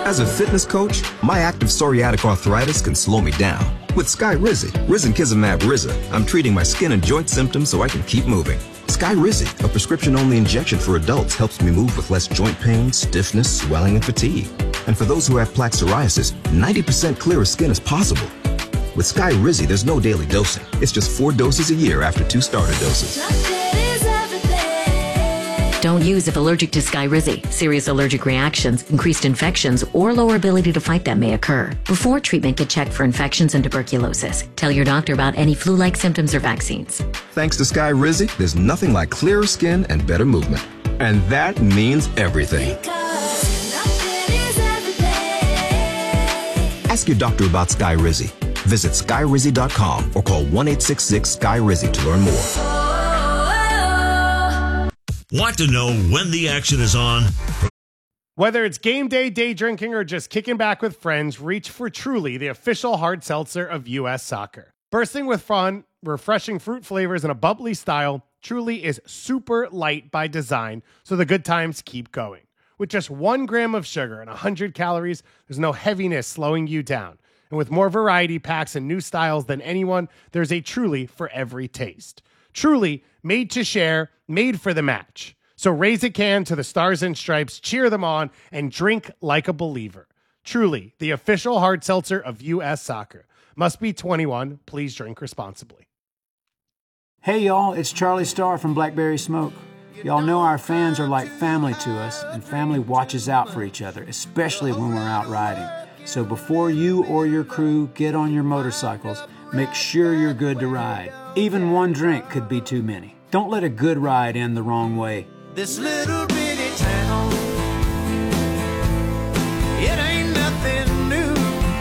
As a fitness coach, my active psoriatic arthritis can slow me down. With Skyrizi, Risankizumab Riza, I'm treating my skin and joint symptoms so I can keep moving. Skyrizi, a prescription-only injection for adults, helps me move with less joint pain, stiffness, swelling, and fatigue. And for those who have plaque psoriasis, 90% clearer skin is possible. With Skyrizi, there's no daily dosing. It's just 4 doses a year after 2 starter doses. Don't use if allergic to Skyrizi. Serious allergic reactions, increased infections, or lower ability to fight them may occur. Before treatment, get checked for infections and tuberculosis. Tell your doctor about any flu-like symptoms or vaccines. Thanks to Skyrizi, there's nothing like clearer skin and better movement. And that means everything. Ask your doctor about Skyrizi. Visit Skyrizi.com or call 1-866-SKY-RIZI to learn more. Want to know when the action is on? Whether it's game day, day drinking, or just kicking back with friends, reach for Truly, the official hard seltzer of U.S. Soccer. Bursting with fun, refreshing fruit flavors, and a bubbly style, Truly is super light by design, so the good times keep going. With just 1 gram of sugar and 100 calories, there's no heaviness slowing you down. And with more variety packs and new styles than anyone, there's a Truly for every taste. Truly, made to share, made for the match. So raise a can to the Stars and Stripes, cheer them on, and drink like a believer. Truly, the official hard seltzer of U.S. Soccer. Must be 21. Please drink responsibly. Hey, y'all, it's Charlie Starr from Blackberry Smoke. Y'all know our fans are like family to us, and family watches out for each other, especially when we're out riding. So before you or your crew get on your motorcycles, make sure you're good to ride. Even 1 drink could be too many. Don't let a good ride end the wrong way. This little bitty town, it ain't nothing new.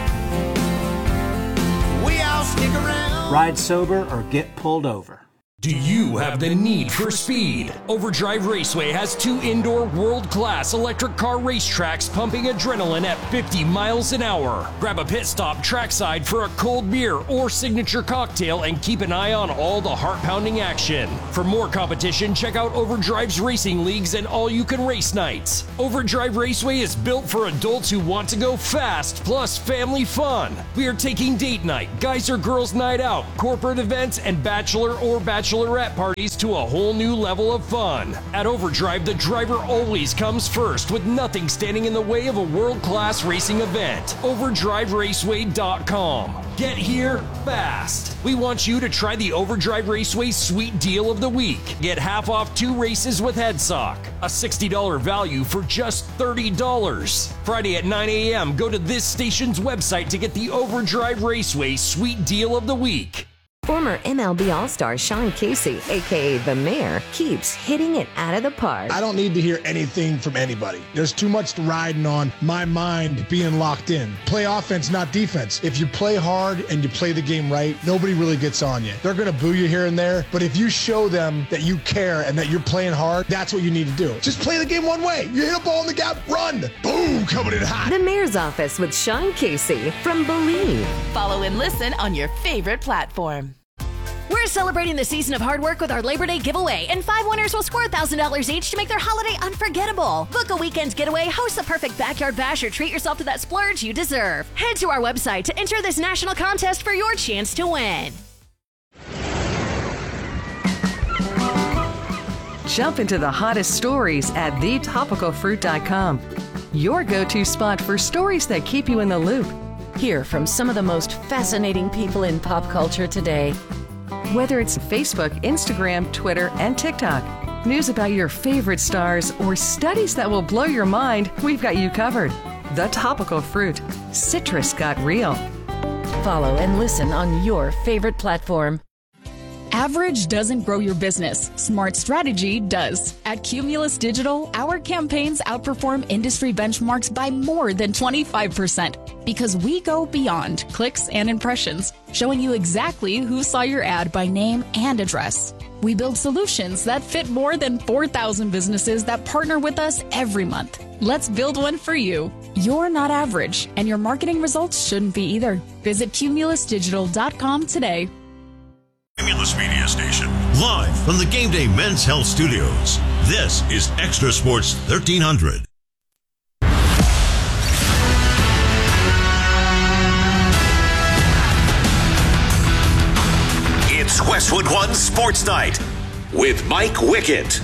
We all stick around. Ride sober or get pulled over. Do you have the need for speed? Overdrive Raceway has 2 indoor world-class electric car racetracks pumping adrenaline at 50 miles an hour. Grab a pit stop trackside for a cold beer or signature cocktail and keep an eye on all the heart-pounding action. For more competition, check out Overdrive's racing leagues and all-you-can-race nights. Overdrive Raceway is built for adults who want to go fast, plus family fun. We are taking date night, guys or girls night out, corporate events, and bachelor or bachelorette parties to a whole new level of fun. At Overdrive, the driver always comes first, with nothing standing in the way of a world-class racing event. OverdriveRaceway.com. Get here fast. We want you to try the Overdrive Raceway Sweet Deal of the Week. Get half off 2 races with HeadSock. A $60 value for just $30. Friday at 9 a.m., go to this station's website to get the Overdrive Raceway Sweet Deal of the Week. Former MLB All-Star Sean Casey, a.k.a. The Mayor, keeps hitting it out of the park. I don't need to hear anything from anybody. There's too much riding on my mind being locked in. Play offense, not defense. If you play hard and you play the game right, nobody really gets on you. They're going to boo you here and there, but if you show them that you care and that you're playing hard, that's what you need to do. Just play the game one way. You hit a ball in the gap, run. Boom, coming in hot. The Mayor's Office with Sean Casey from Believe. Follow and listen on your favorite platform. We're celebrating the season of hard work with our Labor Day giveaway, and 5 winners will score $1,000 each to make their holiday unforgettable. Book a weekend getaway, host the perfect backyard bash, or treat yourself to that splurge you deserve. Head to our website to enter this national contest for your chance to win. Jump into the hottest stories at thetopicalfruit.com. Your go-to spot for stories that keep you in the loop. Hear from some of the most fascinating people in pop culture today. Whether it's Facebook, Instagram, Twitter, and TikTok, news about your favorite stars, or studies that will blow your mind, we've got you covered. The Topical Fruit. Citrus got real. Follow and listen on your favorite platform. Average doesn't grow your business. Smart strategy does. At Cumulus Digital, our campaigns outperform industry benchmarks by more than 25% because we go beyond clicks and impressions, showing you exactly who saw your ad by name and address. We build solutions that fit more than 4,000 businesses that partner with us every month. Let's build one for you. You're not average, and your marketing results shouldn't be either. Visit cumulusdigital.com today. Cumulus Media Station, live from the Game Day Men's Health Studios. This is Extra Sports 1300. Westwood One Sports Night with Mike Wickett.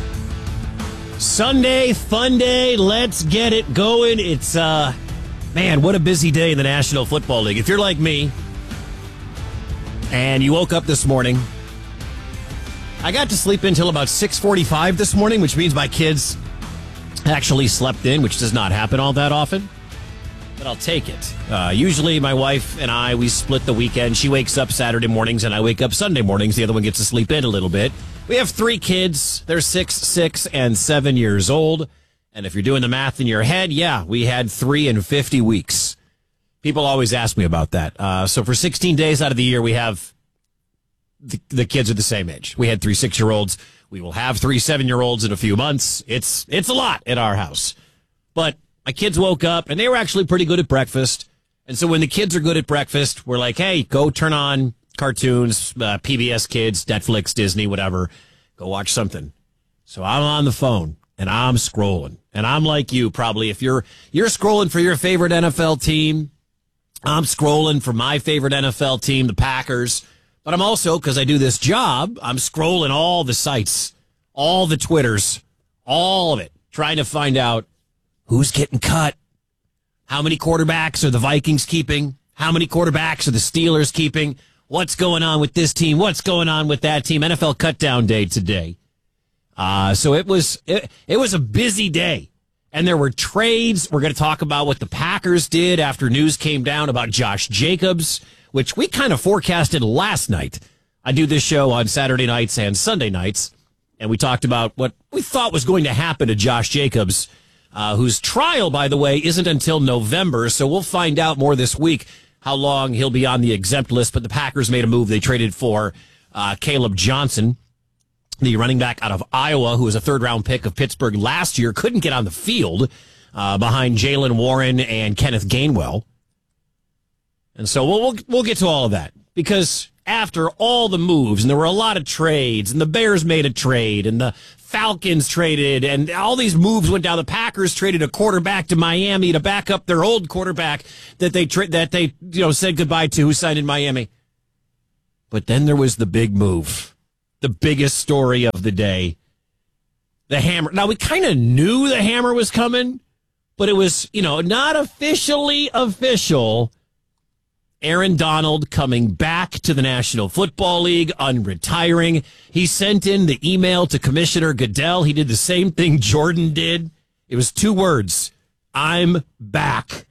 Sunday, fun day. Let's get it going. It's, man, what a busy day in the National Football League. If you're like me and you woke up this morning, I got to sleep until about 6:45 this morning, which means my kids actually slept in, which does not happen all that often. But I'll take it. Usually my wife and I, we split the weekend. She wakes up Saturday mornings and I wake up Sunday mornings. The other one gets to sleep in a little bit. We have 3 kids. They're 6, and 7 years old. And if you're doing the math in your head, yeah, we had 3 and 50 weeks. People always ask me about that. So for 16 days out of the year, we have the kids are the same age. We had 3 6-year-olds. We will have 3 7-year-olds in a few months. It's a lot at our house. But my kids woke up, and they were actually pretty good at breakfast. And so when the kids are good at breakfast, we're like, hey, go turn on cartoons, PBS Kids, Netflix, Disney, whatever. Go watch something. So I'm on the phone, and I'm scrolling. And I'm like you, probably. If you're scrolling for your favorite NFL team, I'm scrolling for my favorite NFL team, the Packers. But I'm also, because I do this job, I'm scrolling all the sites, all the Twitters, all of it, trying to find out who's getting cut? How many quarterbacks are the Vikings keeping? How many quarterbacks are the Steelers keeping? What's going on with this team? What's going on with that team? NFL cutdown day today. So it was a busy day. And there were trades. We're going to talk about what the Packers did after news came down about Josh Jacobs, which we kind of forecasted last night. I do this show on Saturday nights and Sunday nights. And we talked about what we thought was going to happen to Josh Jacobs, whose trial, by the way, isn't until November, so we'll find out more this week how long he'll be on the exempt list. But the Packers made a move. They traded for Caleb Johnson, the running back out of Iowa, who was a third-round pick of Pittsburgh last year, couldn't get on the field behind Jaylen Warren and Kenneth Gainwell. And so we'll get to all of that, because after all the moves, and there were a lot of trades, and the Bears made a trade, and the Falcons traded, and all these moves went down. The Packers traded a quarterback to Miami to back up their old quarterback that they said goodbye to, who signed in Miami. But then there was the big move, the biggest story of the day, the hammer. Now, we kind of knew the hammer was coming, but it was, not officially official. Aaron Donald coming back to the National Football League, unretiring. He sent in the email to Commissioner Goodell. He did the same thing Jordan did. It was 2 words. I'm back.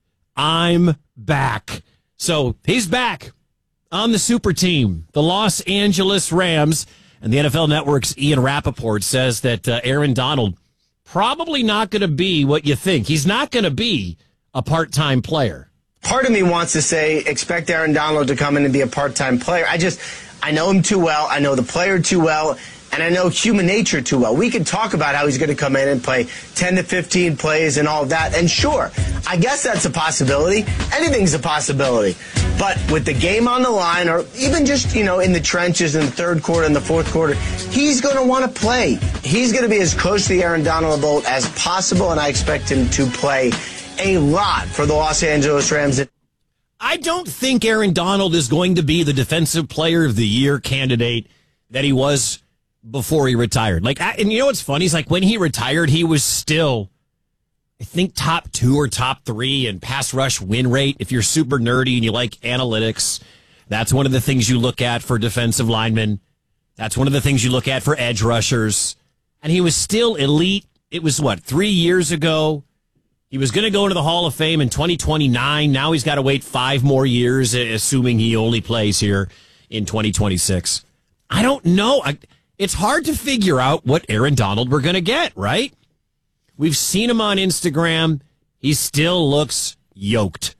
I'm back. So he's back on the super team, the Los Angeles Rams. And the NFL Network's Ian Rappaport says that Aaron Donald probably not going to be what you think. He's not going to be a part-time player. Part of me wants to say, expect Aaron Donald to come in and be a part-time player. I know him too well. I know the player too well. And I know human nature too well. We can talk about how he's going to come in and play 10 to 15 plays and all of that. And sure, I guess that's a possibility. Anything's a possibility. But with the game on the line, or even just, in the trenches in the third quarter and the fourth quarter, he's going to want to play. He's going to be as close to the Aaron Donald boat as possible, and I expect him to play a lot for the Los Angeles Rams. I don't think Aaron Donald is going to be the Defensive Player of the Year candidate that he was before he retired. And you know what's funny? It's like when he retired, he was still, I think, top 2 or top 3 in pass rush win rate. If you're super nerdy and you like analytics, that's one of the things you look at for defensive linemen. That's one of the things you look at for edge rushers. And he was still elite. It was, 3 years ago? He was going to go into the Hall of Fame in 2029. Now he's got to wait 5 more years, assuming he only plays here in 2026. I don't know. It's hard to figure out what Aaron Donald we're going to get, right? We've seen him on Instagram. He still looks yoked.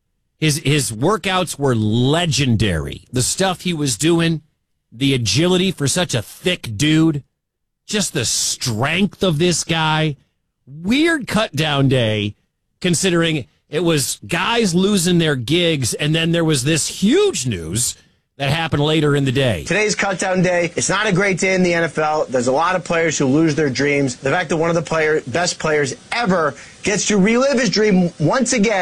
His workouts were legendary. The stuff he was doing, the agility for such a thick dude, just the strength of this guy. Weird cut down day, considering it was guys losing their gigs, and then there was this huge news that happened later in the day. Today's cut down day. It's not a great day in the NFL. There's a lot of players who lose their dreams. The fact that one of the best players ever gets to relive his dream once again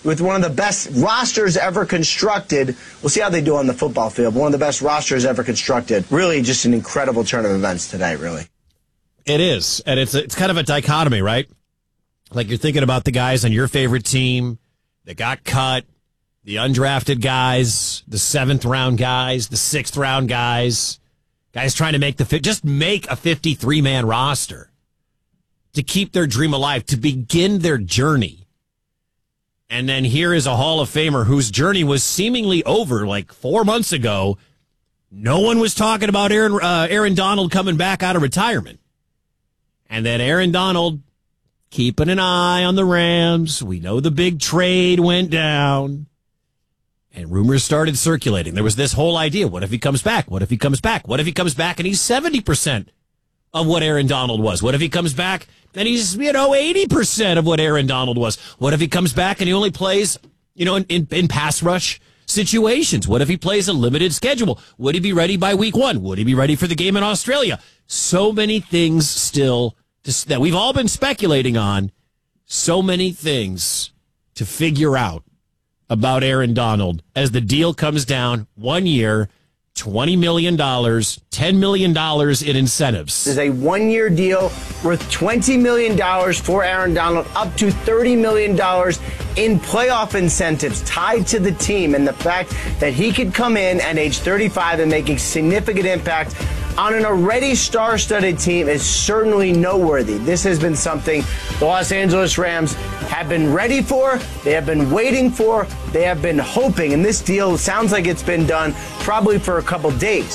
with one of the best rosters ever constructed. We'll see how they do on the football field. One of the best rosters ever constructed. Really just an incredible turn of events today, really. It is. And it's kind of a dichotomy, right? Like you're thinking about the guys on your favorite team that got cut, the undrafted guys, the 7th round guys, the 6th round guys trying to make just make a 53-man roster to keep their dream alive, to begin their journey. And then here is a Hall of Famer whose journey was seemingly over like 4 months ago. No one was talking about Aaron Donald coming back out of retirement. And then Aaron Donald keeping an eye on the Rams. We know the big trade went down. And rumors started circulating. There was this whole idea. What if he comes back? What if he comes back? What if he comes back and he's 70% of what Aaron Donald was? What if he comes back and he's, 80% of what Aaron Donald was? What if he comes back and he only plays, in pass rush situations? What if he plays a limited schedule? Would he be ready by week 1? Would he be ready for the game in Australia? So many things still that we've all been speculating on. So many things to figure out about Aaron Donald as the deal comes down 1 year, $20 million, $10 million in incentives. This is a 1-year deal worth $20 million for Aaron Donald, up to $30 million in playoff incentives tied to the team, and the fact that he could come in at age 35 and make a significant impact on an already star-studded team is certainly noteworthy. This has been something the Los Angeles Rams have been ready for, they have been waiting for, they have been hoping, and this deal sounds like it's been done probably for a couple days.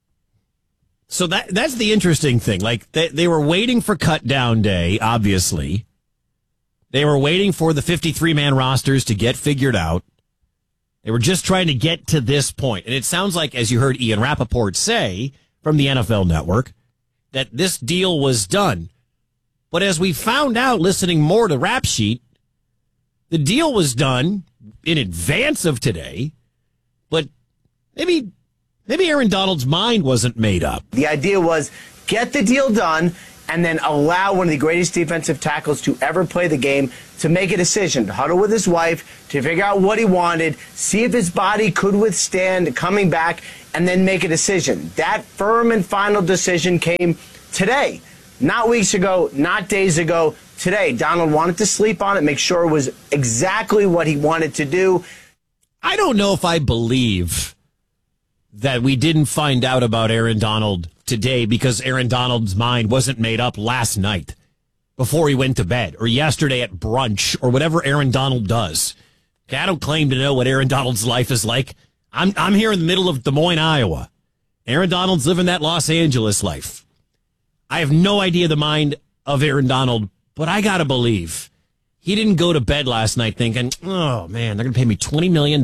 So that's the interesting thing. Like, they were waiting for cut down day, obviously. They were waiting for the 53-man rosters to get figured out. They were just trying to get to this point. And it sounds like, as you heard Ian Rappaport say from the NFL Network, that this deal was done. But as we found out listening more to Rap Sheet, the deal was done in advance of today, but maybe Aaron Donald's mind wasn't made up. The idea was get the deal done and then allow one of the greatest defensive tackles to ever play the game to make a decision, to huddle with his wife, to figure out what he wanted, see if his body could withstand coming back, and then make a decision. That firm and final decision came today, not weeks ago, not days ago, today. Donald wanted to sleep on it, make sure it was exactly what he wanted to do. I don't know if I believe that we didn't find out about Aaron Donald today because Aaron Donald's mind wasn't made up last night before he went to bed or yesterday at brunch or whatever Aaron Donald does. Okay, I don't claim to know what Aaron Donald's life is like. I'm here in the middle of Des Moines, Iowa. Aaron Donald's living that Los Angeles life. I have no idea the mind of Aaron Donald, but I gotta believe he didn't go to bed last night thinking, oh man, they're gonna pay me $20 million.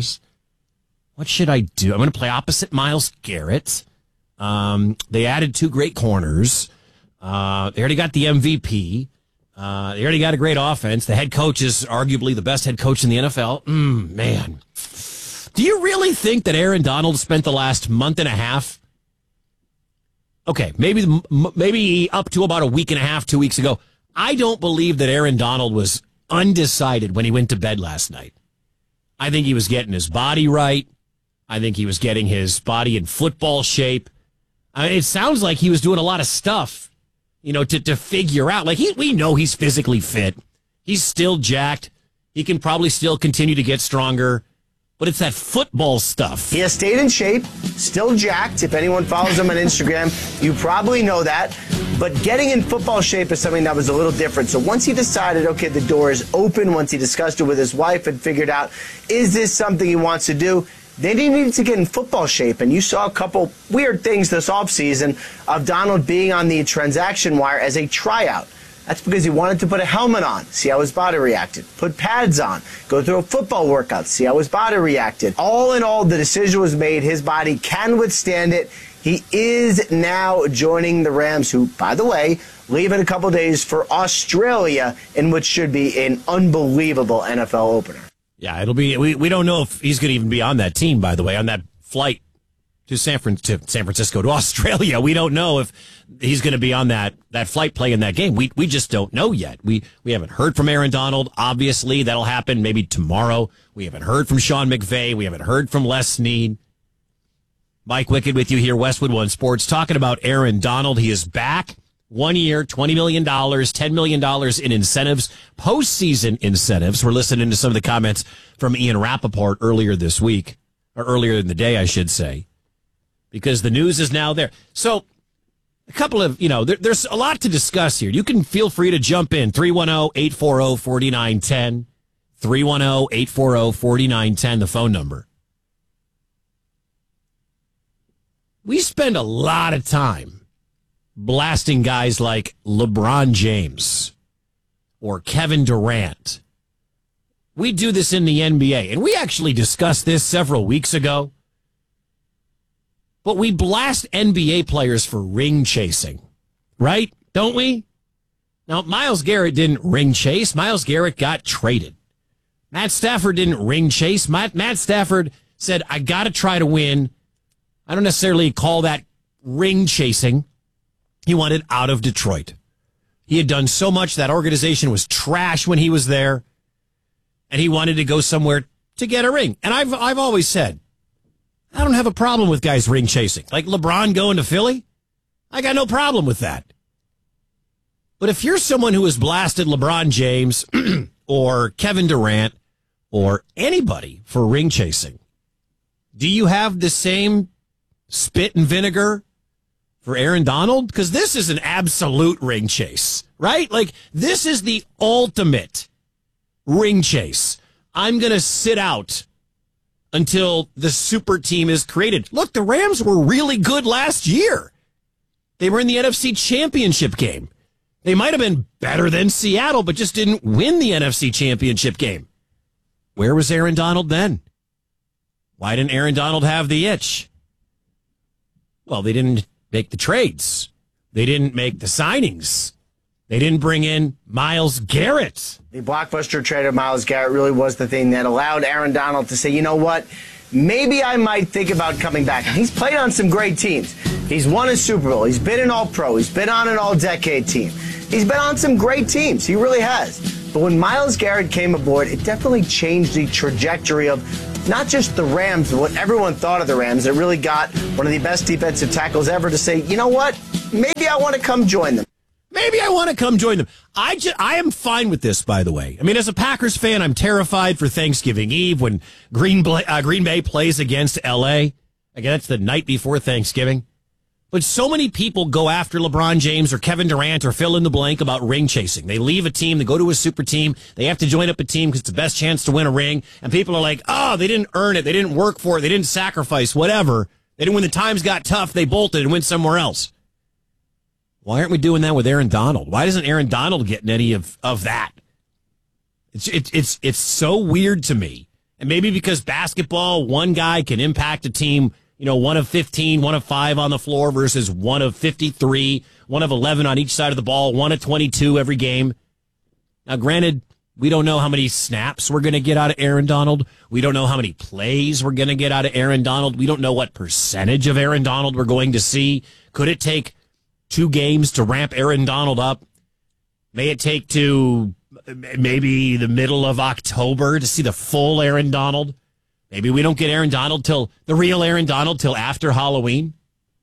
What should I do? I'm going to play opposite Myles Garrett. They added 2 great corners. They already got the MVP. They already got a great offense. The head coach is arguably the best head coach in the NFL. Man. Do you really think that Aaron Donald spent the last month and a half? Okay, maybe up to about a week and a half, 2 weeks ago. I don't believe that Aaron Donald was undecided when he went to bed last night. I think he was getting his body right. I think he was getting his body in football shape. I mean, it sounds like he was doing a lot of stuff, to figure out. Like, we know he's physically fit. He's still jacked. He can probably still continue to get stronger. But it's that football stuff. He has stayed in shape, still jacked. If anyone follows him on Instagram, you probably know that. But getting in football shape is something that was a little different. So once he decided, okay, the door is open, once he discussed it with his wife and figured out, is this something he wants to do? Then he needed to get in football shape. And you saw a couple weird things this offseason of Donald being on the transaction wire as a tryout. That's because he wanted to put a helmet on, see how his body reacted, put pads on, go through a football workout, see how his body reacted. All in all, the decision was made. His body can withstand it. He is now joining the Rams, who, by the way, leave in a couple days for Australia, in which should be an unbelievable NFL opener. Yeah, it'll be. We don't know if he's going to even be on that team, by the way, on that flight to San Francisco, to Australia. We don't know if he's going to be on that flight playing that game. We just don't know yet. We haven't heard from Aaron Donald. Obviously, that'll happen maybe tomorrow. We haven't heard from Sean McVay. We haven't heard from Les Snead. Mike Wicked with you here, Westwood One Sports, talking about Aaron Donald. He is back. 1 year, $20 million, $10 million in incentives, postseason incentives. We're listening to some of the comments from Ian Rappaport earlier this week, or earlier in the day, I should say, because the news is now there. So a couple of, there's a lot to discuss here. You can feel free to jump in. 310-840-4910. 310-840-4910, the phone number. We spend a lot of time blasting guys like LeBron James or Kevin Durant. We do this in the NBA, and we actually discussed this several weeks ago. But we blast NBA players for ring chasing, right? Don't we? Now, Myles Garrett didn't ring chase. Myles Garrett got traded. Matt Stafford didn't ring chase. Matt Stafford said, I got to try to win. I don't necessarily call that ring chasing. He wanted out of Detroit. He had done so much. That organization was trash when he was there. And he wanted to go somewhere to get a ring. And I've always said, I don't have a problem with guys ring chasing. Like LeBron going to Philly, I got no problem with that. But if you're someone who has blasted LeBron James or Kevin Durant or anybody for ring chasing, do you have the same spit and vinegar for Aaron Donald? Because this is an absolute ring chase, right? Like, this is the ultimate ring chase. I'm going to sit out until the super team is created. Look, the Rams were really good last year. They were in the NFC Championship game. They might have been better than Seattle, but just didn't win the NFC Championship game. Where was Aaron Donald then? Why didn't Aaron Donald have the itch? Well, they didn't make the trades. They didn't make the signings. They didn't bring in Myles Garrett. The blockbuster trade of Myles Garrett really was the thing that allowed Aaron Donald to say, you know what, maybe I might think about coming back. He's played on some great teams. He's won a Super Bowl. He's been an All-Pro. He's been on an All-Decade team. He's been on some great teams. He really has. But when Myles Garrett came aboard, it definitely changed the trajectory of not just the Rams, but what everyone thought of the Rams. It really got one of the best defensive tackles ever to say, you know what, maybe I want to come join them. Maybe I want to come join them. I am fine with this, by the way. I mean, as a Packers fan, I'm terrified for Thanksgiving Eve when Green Bay plays against L.A. Again, that's the night before Thanksgiving. But so many people go after LeBron James or Kevin Durant or fill in the blank about ring chasing. They leave a team, they go to a super team, they have to join up a team because it's the best chance to win a ring. And people are like, oh, they didn't earn it, they didn't work for it, they didn't sacrifice, whatever. They didn't, when the times got tough, they bolted and went somewhere else. Why aren't we doing that with Aaron Donald? Why isn't Aaron Donald getting any of that? It's so weird to me. And maybe because basketball, one guy can impact a team, one of 15, one of 5 on the floor versus one of 53, one of 11 on each side of the ball, one of 22 every game. Now, granted, we don't know how many snaps we're going to get out of Aaron Donald. We don't know how many plays we're going to get out of Aaron Donald. We don't know what percentage of Aaron Donald we're going to see. Could it take 2 games to ramp Aaron Donald up? May it take to maybe the middle of October to see the full Aaron Donald? Maybe we don't get Aaron Donald the real Aaron Donald till after Halloween.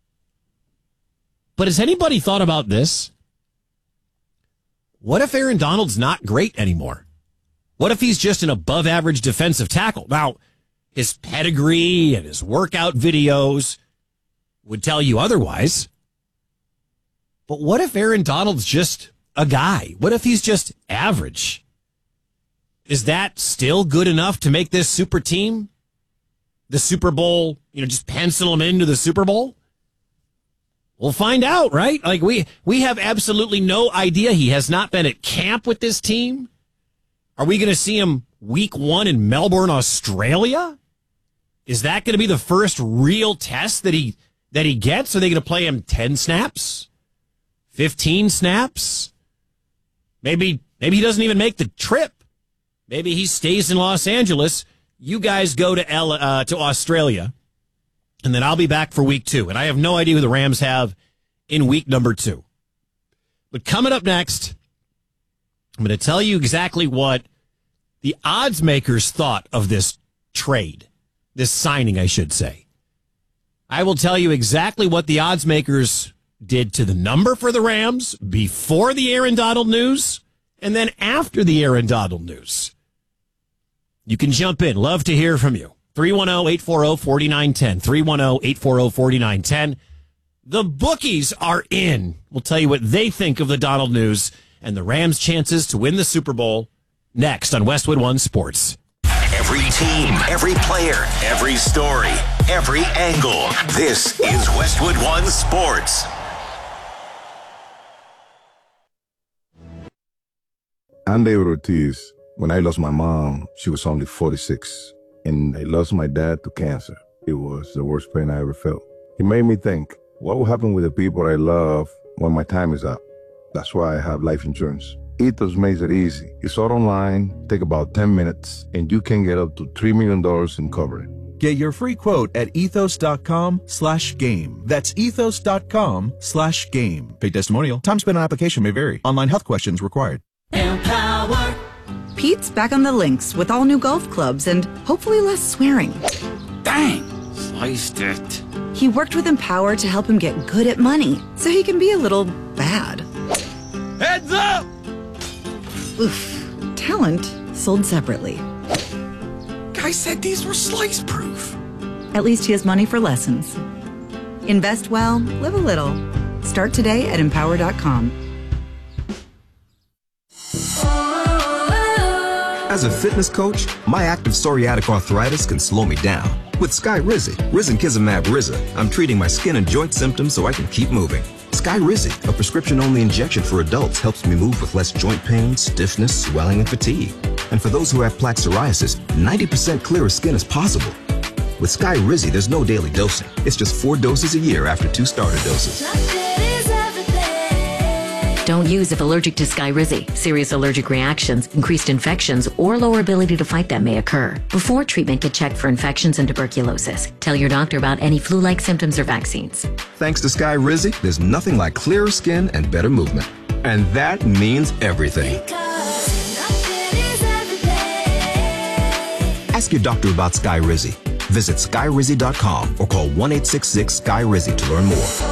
But has anybody thought about this? What if Aaron Donald's not great anymore? What if he's just an above average defensive tackle? Now, his pedigree and his workout videos would tell you otherwise. But what if Aaron Donald's just a guy? What if he's just average? Is that still good enough to make this super team? The Super Bowl, just pencil him into the Super Bowl? We'll find out, right? Like, we have absolutely no idea. He has not been at camp with this team. Are we going to see him week 1 in Melbourne, Australia? Is that going to be the first real test that he gets? Are they going to play him 10 snaps? 15 snaps? Maybe he doesn't even make the trip. Maybe he stays in Los Angeles. You guys go to Australia. And then I'll be back for week 2. And I have no idea who the Rams have in week number 2. But coming up next, I'm going to tell you exactly what the odds makers thought of this trade, this signing, I should say. I will tell you exactly what the odds makers did to the number for the Rams before the Aaron Donald news and then after the Aaron Donald news. You can jump in. Love to hear from you. 310-840-4910. 310-840-4910. The bookies are in. We'll tell you what they think of the Donald news and the Rams' chances to win the Super Bowl next on Westwood One Sports. Every team, every player, every story, every angle. This is Westwood One Sports. I'm David Ortiz. When I lost my mom, she was only 46. And I lost my dad to cancer. It was the worst pain I ever felt. It made me think, what will happen with the people I love when my time is up? That's why I have life insurance. Ethos makes it easy. It's all online, take about 10 minutes, and you can get up to $3 million in coverage. Get your free quote at ethos.com/game. That's ethos.com/game. Paid testimonial. Time spent on application may vary. Online health questions required. Empower. Pete's back on the links with all new golf clubs and hopefully less swearing. Dang! Sliced it. He worked with Empower to help him get good at money so he can be a little bad. Heads up! Oof. Talent sold separately. Guy said these were slice proof. At least he has money for lessons. Invest well, live a little. Start today at empower.com. As a fitness coach, my active psoriatic arthritis can slow me down. With Skyrizi, Risankizumab Rizza, I'm treating my skin and joint symptoms so I can keep moving. Skyrizi, a prescription-only injection for adults, helps me move with less joint pain, stiffness, swelling, and fatigue. And for those who have plaque psoriasis, 90% clearer skin is possible. With Skyrizi, there's no daily dosing. It's just 4 doses a year after 2 starter doses. Don't use if allergic to Skyrizi. Serious allergic reactions, increased infections, or lower ability to fight them may occur. Before treatment, get checked for infections and tuberculosis. Tell your doctor about any flu-like symptoms or vaccines. Thanks to Skyrizi, there's nothing like clearer skin and better movement. And that means everything. Ask your doctor about Skyrizi. Visit Skyrizi.com or call 1-866-SKY-RIZZI to learn more.